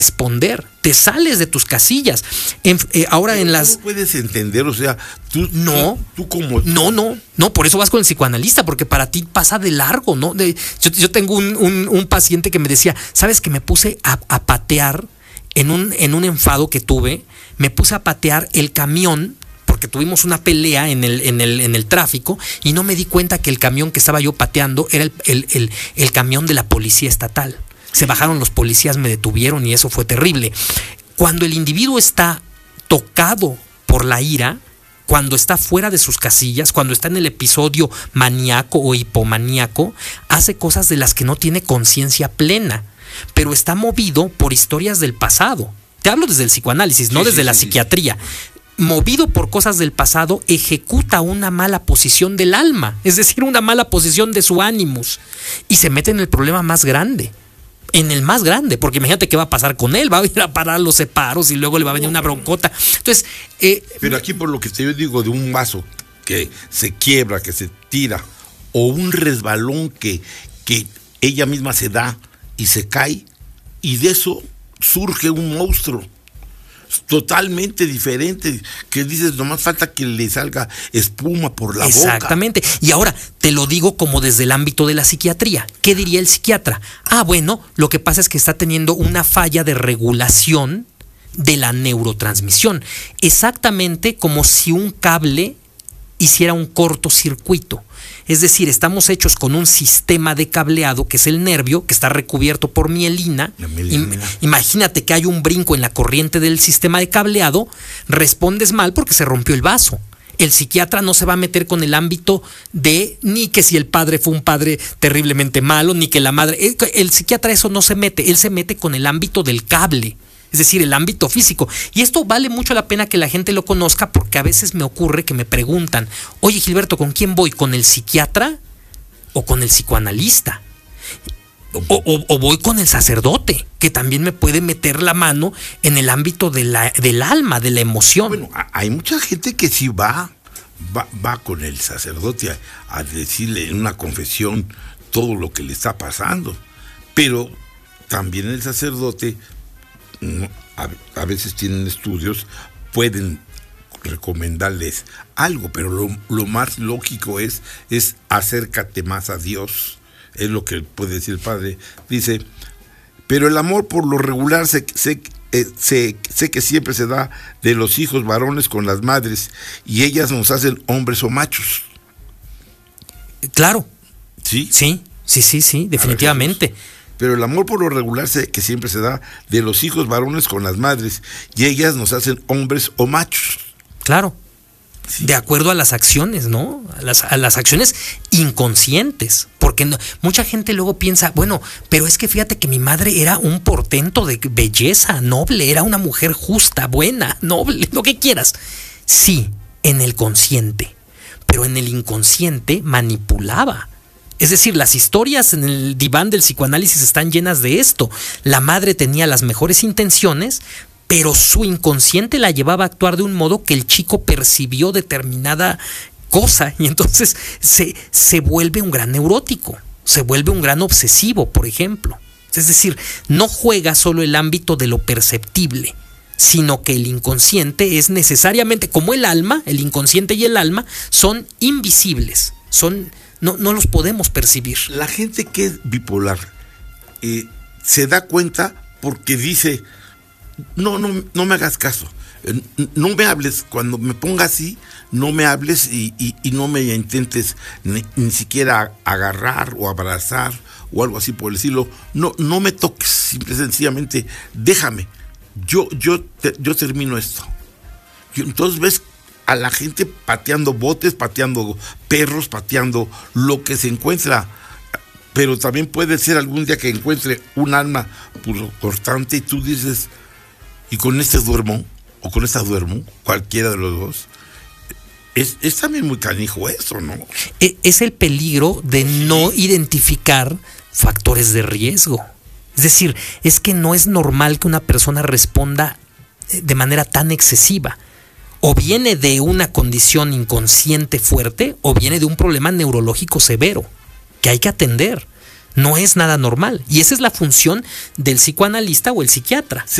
responder, te sales de tus casillas. Ahora en las... ¿Cómo puedes entender? O sea, tú como... No, por eso vas con el psicoanalista, porque para ti pasa de largo, ¿no? Yo tengo un paciente que me decía, ¿sabes que me puse a patear en un enfado que tuve? Me puse a patear el camión, porque tuvimos una pelea en el tráfico, y no me di cuenta que el camión que estaba yo pateando era el camión de la policía estatal. Se bajaron los policías, me detuvieron y eso fue terrible. Cuando el individuo está tocado por la ira, cuando está fuera de sus casillas, cuando está en el episodio maníaco o hipomaníaco, hace cosas de las que no tiene conciencia plena, pero está movido por historias del pasado. Te hablo desde el psicoanálisis, no desde la psiquiatría. Movido por cosas del pasado, ejecuta una mala posición del alma, es decir, una mala posición de su ánimos, y se mete en el problema más grande. En el más grande, porque imagínate qué va a pasar con él, va a ir a parar los separos y luego le va a venir una broncota. Entonces, pero aquí por lo que yo digo de un vaso que se quiebra, que se tira, o un resbalón que ella misma se da y se cae, y de eso surge un monstruo totalmente diferente, que dices, nomás falta que le salga espuma por la boca. Exactamente. Y ahora te lo digo como desde el ámbito de la psiquiatría. ¿Qué diría el psiquiatra? Bueno, lo que pasa es que está teniendo una falla de regulación de la neurotransmisión. Exactamente como si un cable hiciera un cortocircuito. Es decir, estamos hechos con un sistema de cableado que es el nervio, que está recubierto por mielina. Imagínate que hay un brinco en la corriente del sistema de cableado, respondes mal porque se rompió el vaso. El psiquiatra no se va a meter con el ámbito de ni que si el padre fue un padre terriblemente malo, ni que la madre... El psiquiatra eso no se mete, él se mete con el ámbito del cable. Es decir, el ámbito físico. Y esto vale mucho la pena que la gente lo conozca, porque a veces me ocurre que me preguntan, oye Gilberto, ¿con quién voy? ¿Con el psiquiatra o con el psicoanalista? O voy con el sacerdote, que también me puede meter la mano en el ámbito del alma, de la emoción. Bueno, hay mucha gente que sí va con el sacerdote a decirle en una confesión todo lo que le está pasando. Pero también el sacerdote... a veces tienen estudios, pueden recomendarles algo, pero lo más lógico es acércate más a Dios. Es lo que puede decir el padre. Dice, pero el amor por lo regular sé que siempre se da de los hijos varones con las madres, y ellas nos hacen hombres o machos. Claro. ¿Sí? Sí, definitivamente. Pero el amor por lo regular que siempre se da de los hijos varones con las madres, y ellas nos hacen hombres o machos. Claro. Sí. De acuerdo a las acciones, ¿no? A las acciones inconscientes. Porque mucha gente luego piensa, bueno, pero es que fíjate que mi madre era un portento de belleza, noble, era una mujer justa, buena, noble, lo que quieras. Sí, en el consciente. Pero en el inconsciente manipulaba. Es decir, las historias en el diván del psicoanálisis están llenas de esto. La madre tenía las mejores intenciones, pero su inconsciente la llevaba a actuar de un modo que el chico percibió determinada cosa, y entonces se vuelve un gran neurótico, se vuelve un gran obsesivo, por ejemplo. Es decir, no juega solo el ámbito de lo perceptible, sino que el inconsciente es necesariamente, como el alma, el inconsciente y el alma son invisibles, no los podemos percibir. La gente que es bipolar se da cuenta porque dice, no me hagas caso, no me hables, cuando me ponga así, no me hables y no me intentes ni siquiera agarrar o abrazar o algo así por el estilo, no me toques, simple y sencillamente déjame, yo termino esto. Y entonces ves a la gente pateando botes, pateando perros, pateando lo que se encuentra. Pero también puede ser algún día que encuentre un alma cortante y tú dices, y con este duermo, o con esta duermo, cualquiera de los dos. Es también muy canijo eso, ¿no? Es el peligro de no identificar factores de riesgo. Es decir, es que no es normal que una persona responda de manera tan excesiva. O viene de una condición inconsciente fuerte, o viene de un problema neurológico severo que hay que atender. No es nada normal. Y esa es la función del psicoanalista o el psiquiatra.